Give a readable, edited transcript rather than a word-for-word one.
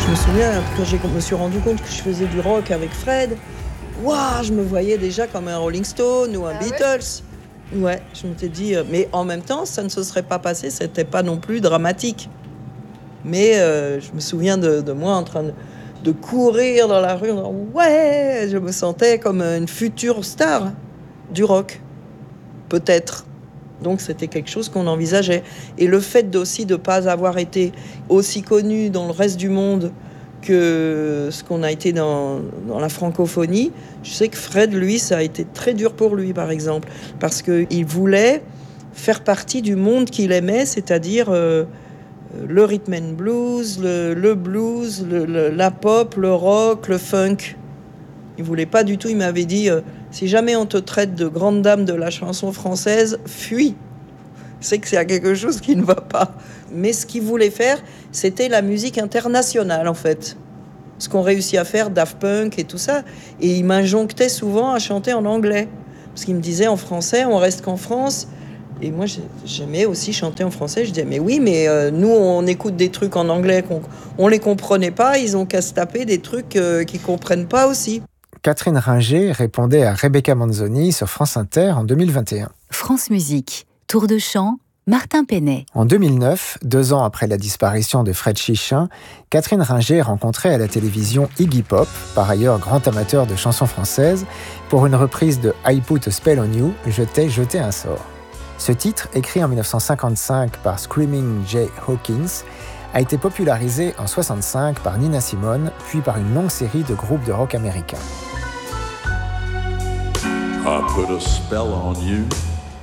Je me souviens, quand je me suis rendu compte que je faisais du rock avec Fred, waouh, je me voyais déjà comme un Rolling Stone ou un Beatles. Ouais, je m'étais dit, mais en même temps, ça ne se serait pas passé, c'était pas non plus dramatique. Mais je me souviens de moi en train de courir dans la rue, en disant, ouais, je me sentais comme une future star du rock, peut-être. Donc c'était quelque chose qu'on envisageait. Et le fait aussi de ne pas avoir été aussi connu dans le reste du monde que ce qu'on a été dans la francophonie, je sais que Fred, lui, ça a été très dur pour lui, par exemple, parce qu'il voulait faire partie du monde qu'il aimait, c'est-à-dire le rhythm and blues, le blues, la pop, le rock, le funk. Il voulait pas du tout, il m'avait dit si jamais on te traite de grande dame de la chanson française, fuis. C'est que c'est quelque chose qui ne va pas. Mais ce qu'il voulait faire, c'était la musique internationale en fait. Ce qu'ont réussi à faire Daft Punk et tout ça. Et il m'injonctait souvent à chanter en anglais. Parce qu'il me disait en français, on reste qu'en France. Et moi, j'aimais aussi chanter en français. Je disais, mais oui, mais nous, on écoute des trucs en anglais on les comprenait pas. Ils ont qu'à se taper des trucs qu'ils comprennent pas aussi. Catherine Ringer répondait à Rebecca Manzoni sur France Inter en 2021. France Musique, tour de chant, Martin Penet. En 2009, 2 ans après la disparition de Fred Chichin, Catherine Ringer rencontrait à la télévision Iggy Pop, par ailleurs grand amateur de chansons françaises, pour une reprise de I Put a Spell on You, Je t'ai jeté un sort. Ce titre, écrit en 1955 par Screaming Jay Hawkins, a été popularisé en 1965 par Nina Simone, puis par une longue série de groupes de rock américains. I put a spell on you.